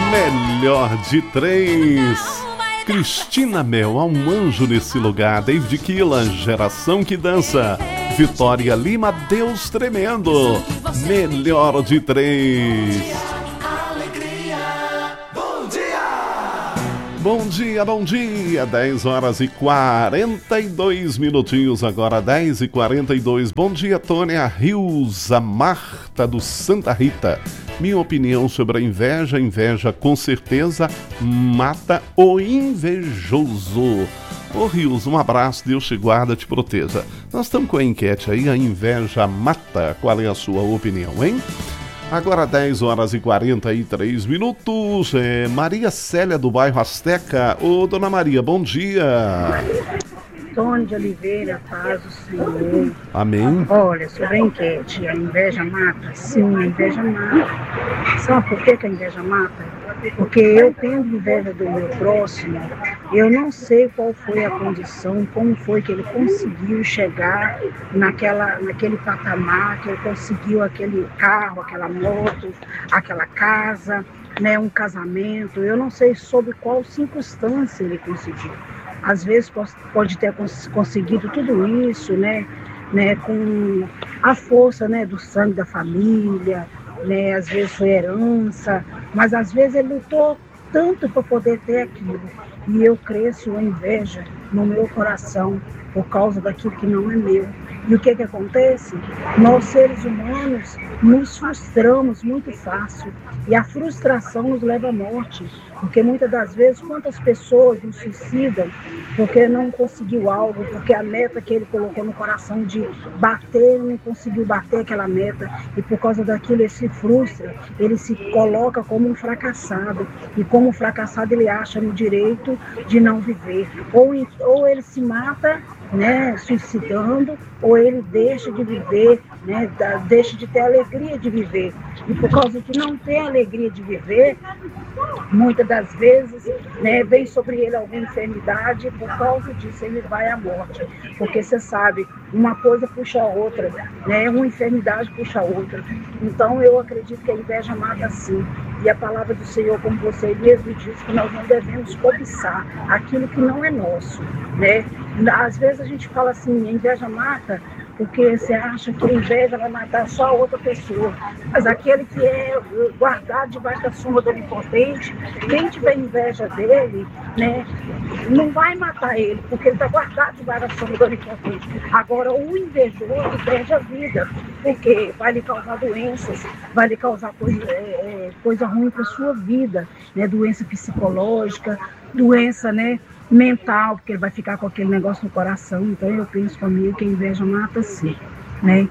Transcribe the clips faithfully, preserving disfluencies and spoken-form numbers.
Melhor de três. Cristina Mel, há um anjo nesse lugar. David Keelan, geração que dança. Vitória Lima, Deus tremendo. Melhor de três. Bom dia, bom dia, dez horas e quarenta e dois minutinhos, agora dez e quarenta e dois. Bom dia, Tônia Rios, a Marta do Santa Rita. Minha opinião sobre a inveja, inveja com certeza mata o invejoso. Ô Rios, um abraço, Deus te guarda, te proteja. Nós estamos com a enquete aí, a inveja mata, qual é a sua opinião, hein? Agora dez horas e quarenta e três minutos, é Maria Célia do bairro Azteca. Ô, Dona Maria, bom dia. Tony de Oliveira, paz do Senhor. Amém. Olha, sobre a enquete, a inveja mata? Sim, a inveja mata. Sabe por que, que a inveja mata? Porque eu tendo inveja do meu próximo, eu não sei qual foi a condição, como foi que ele conseguiu chegar naquela, naquele patamar, que ele conseguiu aquele carro, aquela moto, aquela casa, né, um casamento. Eu não sei sob qual circunstância ele conseguiu. Às vezes pode ter conseguido tudo isso, né, né, com a força, né, do sangue da família, né, às vezes foi herança, mas às vezes ele lutou tanto para poder ter aquilo. E eu cresço a inveja no meu coração por causa daquilo que não é meu. E o que que acontece? Nós, seres humanos, nos frustramos muito fácil. E a frustração nos leva à morte. Porque muitas das vezes, quantas pessoas nos suicidam porque não conseguiu algo, porque a meta que ele colocou no coração de bater, não conseguiu bater aquela meta. E por causa daquilo ele se frustra, ele se coloca como um fracassado. E como um fracassado ele acha no direito de não viver. Ou, ou ele se mata, né, suicidando, ou ele deixa de viver, né, deixa de ter alegria de viver. E por causa de não ter alegria de viver, muitas das vezes, né, vem sobre ele alguma enfermidade, e por causa disso ele vai à morte. Porque você sabe, uma coisa puxa a outra, né, uma enfermidade puxa a outra. Então eu acredito que a inveja mata sim. E a palavra do Senhor, como você mesmo disse, que nós não devemos cobiçar aquilo que não é nosso, né? Às vezes a gente fala assim, a inveja mata, porque você acha que a inveja vai matar só a outra pessoa. Mas aquele que é guardado debaixo da sombra do Onipotente, quem tiver inveja dele, né, não vai matar ele, porque ele está guardado debaixo da sombra do Onipotente. Agora, o invejoso perde a vida, porque vai lhe causar doenças, vai lhe causar coisa, é, coisa ruim para a sua vida, né, doença psicológica, doença, né, mental, porque ele vai ficar com aquele negócio no coração. Então eu penso comigo que a inveja mata sim, né?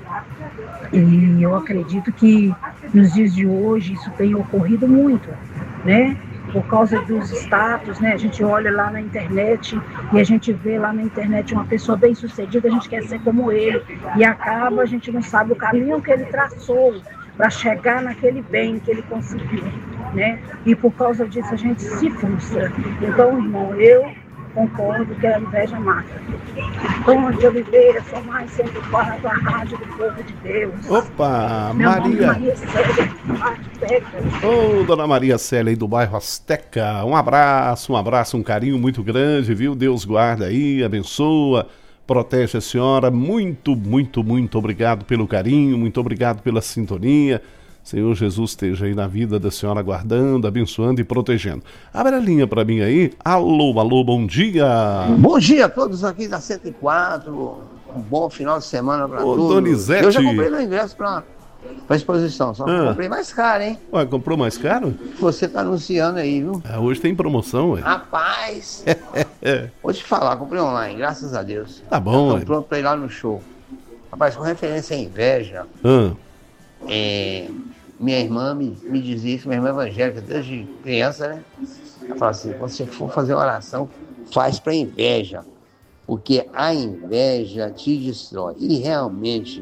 E eu acredito que nos dias de hoje isso tem ocorrido muito, né? Por causa dos status, né? A gente olha lá na internet e a gente vê lá na internet uma pessoa bem sucedida, a gente quer ser como ele e acaba, a gente não sabe o caminho que ele traçou para chegar naquele bem que ele conseguiu, né? E por causa disso a gente se frustra. Então, irmão, eu concordo que a inveja mata. Tom de Oliveira, sou mais cento e quatro, a rádio do povo de Deus. Opa, Meu Maria. Maria Célia, Azteca. Ô, Dona Maria Célia aí do bairro Azteca, um abraço, um abraço, um carinho muito grande, viu? Deus guarda aí, abençoa, protege a senhora. Muito, muito, muito obrigado pelo carinho, muito obrigado pela sintonia. Senhor Jesus esteja aí na vida da senhora guardando, abençoando e protegendo. Abre a linha para mim aí. Alô, alô, bom dia. Bom dia a todos aqui da cento e quatro. Um bom final de semana para todos. Donizete. Eu já comprei meu ingresso para a exposição, só ah. comprei mais caro, hein? Ué, comprou mais caro? Você tá anunciando aí, viu? Ah, hoje tem promoção, ué. Rapaz, vou te falar, comprei online, graças a Deus. Tá bom, Estou ué. pronto para ir lá no show. Rapaz, com referência à inveja, Ah. é... minha irmã me, me dizia isso, minha irmã evangélica, desde criança, né? Ela fala assim, quando você for fazer oração, faz para inveja, porque a inveja te destrói. E realmente,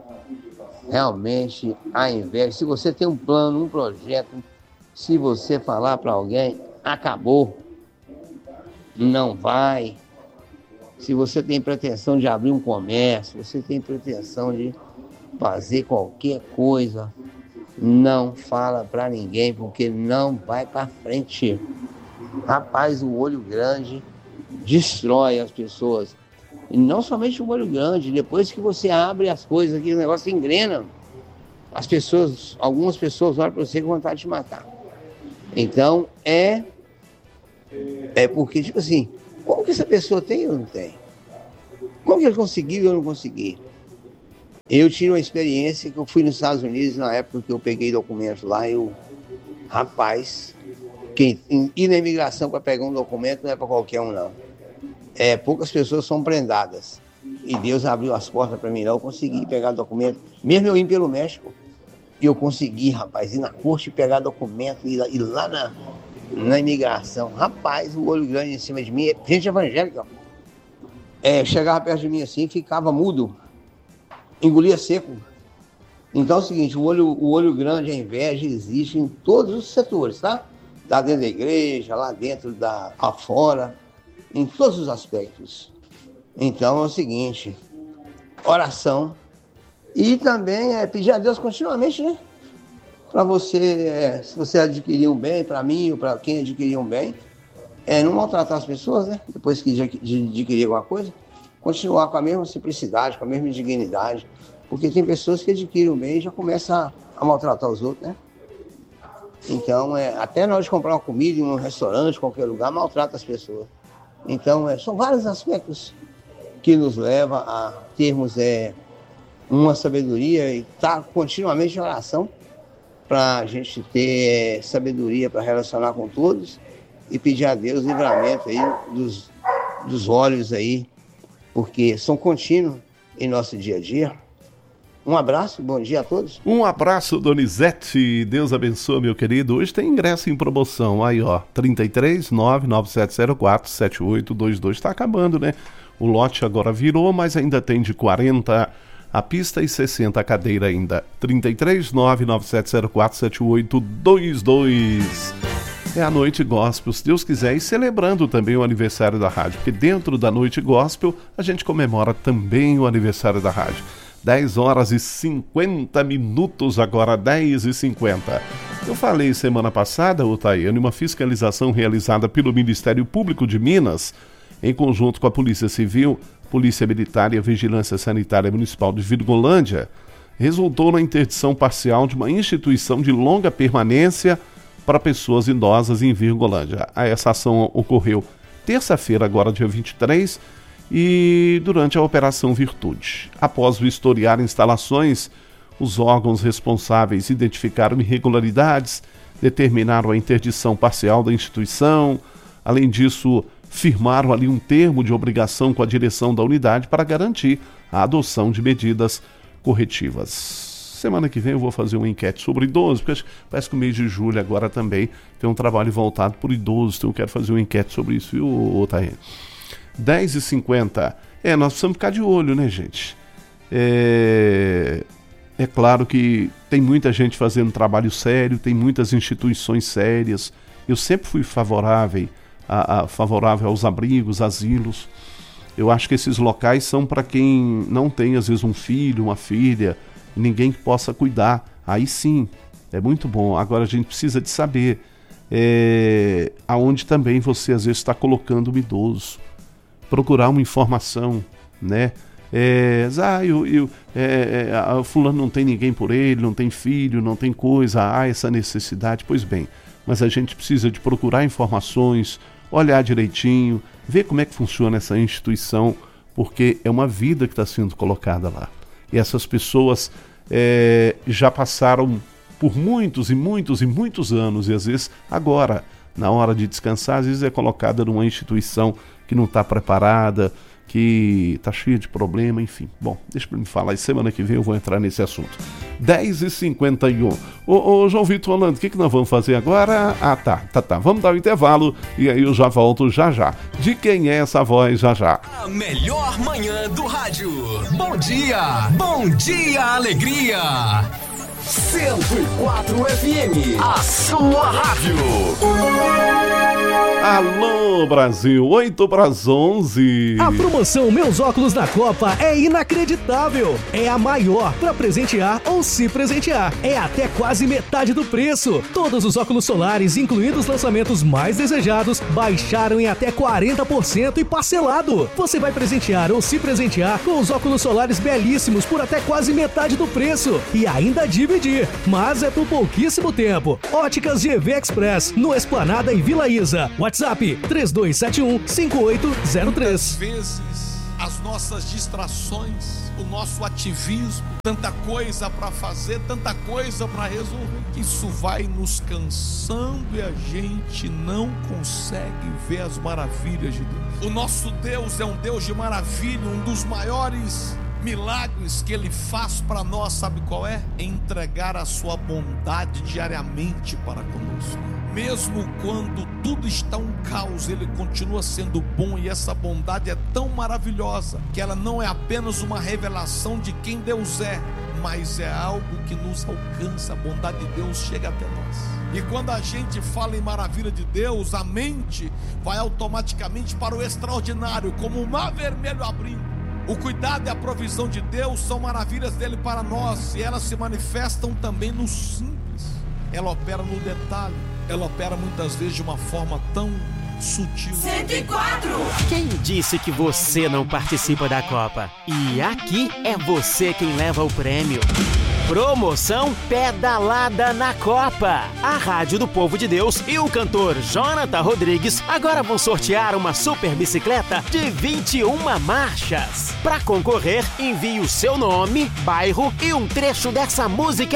realmente a inveja, se você tem um plano, um projeto, se você falar para alguém, acabou, não vai. Se você tem pretensão de abrir um comércio, você tem pretensão de fazer qualquer coisa, não fala pra ninguém, porque não vai pra frente. Rapaz, o olho grande destrói as pessoas. E não somente o olho grande, depois que você abre as coisas aqui, o negócio engrena. As pessoas, algumas pessoas olham pra você com vontade de te matar. Então, é... É porque, tipo assim, como que essa pessoa tem ou não tem? Como que ele conseguiu e eu não consegui? Eu tive uma experiência que eu fui nos Estados Unidos, na época que eu peguei documento lá, eu... Rapaz, quem ir na imigração para pegar um documento não é para qualquer um, não. É, poucas pessoas são prendadas. E Deus abriu as portas para mim lá, eu consegui pegar documento. Mesmo eu indo pelo México, eu consegui, rapaz, ir na corte pegar documento, ir lá, ir lá na... na imigração. Rapaz, o olho grande em cima de mim, gente evangélica, é, chegava perto de mim assim, ficava mudo, engolia seco. Então é o seguinte, o olho, o olho grande, a inveja existe em todos os setores, tá? Lá dentro da igreja, lá dentro da, lá fora, em todos os aspectos. Então é o seguinte, oração e também é pedir a Deus continuamente, né? Para você, é, se você adquirir um bem, para mim ou para quem adquirir um bem, é não maltratar as pessoas, né? Depois que de, de adquirir alguma coisa, continuar com a mesma simplicidade, com a mesma dignidade, porque tem pessoas que adquirem um bem e já começam a, a maltratar os outros, né? Então, é, até na hora de comprar uma comida em um restaurante, qualquer lugar, maltrata as pessoas. Então, é, são vários aspectos que nos levam a termos é, uma sabedoria e estar continuamente em oração, para a gente ter sabedoria para relacionar com todos e pedir a Deus livramento aí dos, dos olhos aí, porque são contínuos em nosso dia a dia. Um abraço, bom dia a todos. Um abraço, Donizete, Deus abençoe, meu querido. Hoje tem ingresso em promoção, aí ó, trinta e três, nove nove sete zero quatro, sete oito dois dois, tá acabando, né? O lote agora virou, mas ainda tem de quarenta a pista e sessenta a cadeira ainda. trinta e três, nove nove sete zero quatro, sete oito dois dois. É a Noite Gospel, se Deus quiser, e celebrando também o aniversário da rádio, porque dentro da Noite Gospel a gente comemora também o aniversário da rádio. dez horas e cinquenta minutos, agora dez e cinquenta. Eu falei semana passada, Otaiane, uma fiscalização realizada pelo Ministério Público de Minas, em conjunto com a Polícia Civil, Polícia Militar e a Vigilância Sanitária Municipal de Virgolândia, resultou na interdição parcial de uma instituição de longa permanência para pessoas idosas em Virgolândia. Essa ação ocorreu terça-feira, agora dia vinte e três, e durante a Operação Virtude. Após vistoriar instalações, os órgãos responsáveis identificaram irregularidades, determinaram a interdição parcial da instituição. Além disso, firmaram ali um termo de obrigação com a direção da unidade para garantir a adoção de medidas corretivas. Semana que vem eu vou fazer uma enquete sobre idosos, porque parece que o mês de julho agora também tem um trabalho voltado por idosos, então eu quero fazer uma enquete sobre isso, viu, Otávio? dez e cinquenta. É, nós precisamos ficar de olho, né, gente? É... é claro que tem muita gente fazendo trabalho sério, tem muitas instituições sérias. Eu sempre fui favorável A, a, favorável aos abrigos, asilos. Eu acho que esses locais são para quem não tem, às vezes, um filho, uma filha, ninguém que possa cuidar. Aí sim, é muito bom. Agora a gente precisa de saber é, aonde também você, às vezes, está colocando um idoso. Procurar uma informação, né? É, ah, eu, eu, é, é, fulano não tem ninguém por ele, não tem filho, não tem coisa, há essa necessidade. Pois bem, mas a gente precisa de procurar informações, olhar direitinho, ver como é que funciona essa instituição, porque é uma vida que está sendo colocada lá. E essas pessoas é, já passaram por muitos e muitos e muitos anos, e às vezes agora, na hora de descansar, às vezes é colocada numa instituição que não está preparada, que está cheia de problema, enfim. Bom, deixa para me falar, e semana que vem eu vou entrar nesse assunto. dez e cinquenta e um. Ô, ô João Vitor Holanda, o que, que nós vamos fazer agora? Ah, tá, tá, tá. Vamos dar um intervalo e aí eu já volto já já. De quem é essa voz já já? A melhor manhã do rádio. Bom dia, bom dia, alegria. cento e quatro F M, a sua rádio. Alô, Brasil, oito para as onze. A promoção Meus Óculos na Copa é inacreditável. É a maior para presentear ou se presentear. É até quase metade do preço. Todos os óculos solares, incluindo os lançamentos mais desejados, baixaram em até quarenta por cento e parcelado. Você vai presentear ou se presentear com os óculos solares belíssimos por até quase metade do preço. E ainda dividir. Mas é por pouquíssimo tempo. Óticas G V Express, no Esplanada e Vila Isa. WhatsApp três dois sete um, cinco oito zero três. Às vezes, as nossas distrações, o nosso ativismo, tanta coisa para fazer, tanta coisa para resolver, isso vai nos cansando e a gente não consegue ver as maravilhas de Deus. O nosso Deus é um Deus de maravilha, um dos maiores milagres que Ele faz para nós, sabe qual é? É entregar a sua bondade diariamente para conosco. Mesmo quando tudo está um caos, Ele continua sendo bom, e essa bondade é tão maravilhosa que ela não é apenas uma revelação de quem Deus é, mas é algo que nos alcança. A bondade de Deus chega até nós. E quando a gente fala em maravilha de Deus, a mente vai automaticamente para o extraordinário, como o mar vermelho abrindo. O cuidado e a provisão de Deus são maravilhas dele para nós, e elas se manifestam também no simples. Ela opera no detalhe, ela opera muitas vezes de uma forma tão sutil. cento e quatro. Quem disse que você não participa da Copa? E aqui é você quem leva o prêmio. Promoção Pedalada na Copa. A Rádio do Povo de Deus e o cantor Jonathan Rodrigues agora vão sortear uma super bicicleta de vinte e uma marchas. Para concorrer, envie o seu nome, bairro e um trecho dessa música